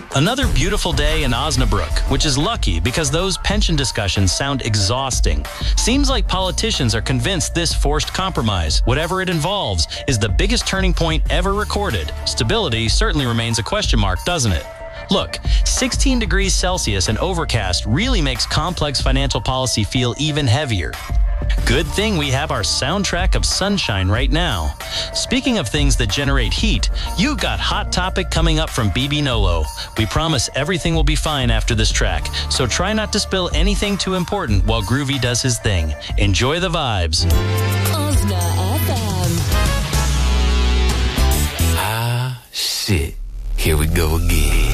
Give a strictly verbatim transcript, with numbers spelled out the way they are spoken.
Another beautiful day in Osnabrück, which is lucky because those pension discussions sound exhausting. Seems like politicians are convinced this forced compromise, whatever it involves, is the biggest turning point ever recorded. Stability certainly remains a question mark, doesn't it? Look, sixteen degrees Celsius and overcast really makes complex financial policy feel even heavier. Good thing we have our soundtrack of sunshine right now. Speaking of things that generate heat, you got Hot Topic coming up from B B Nolo. We promise everything will be fine after this track, so try not to spill anything too important while Groovy does his thing. Enjoy the vibes. Osna F M. Ah, shit. Here we go again.